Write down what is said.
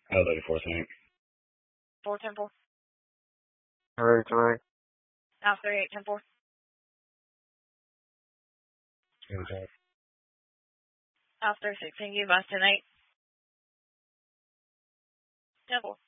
L34 Tank. 410-4. Alright. Alpha 38-10-4. Alpha 36, thank you, bus tonight. 10-4.